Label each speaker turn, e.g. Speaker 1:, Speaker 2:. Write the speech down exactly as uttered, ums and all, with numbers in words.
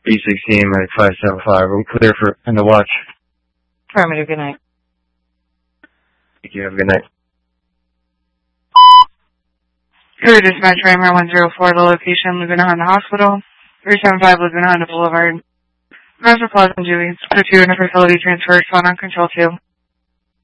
Speaker 1: B sixteen, like five seven five. We're clear for in the watch.
Speaker 2: Affirmative, good night.
Speaker 1: Thank you, have a good night.
Speaker 2: Crew dispatch, Ramer one zero four, the location, Laguna Honda Hospital, three seven five Laguna Honda Boulevard. Master Plaza and Dewey, two in a facility transfer, phone on control two.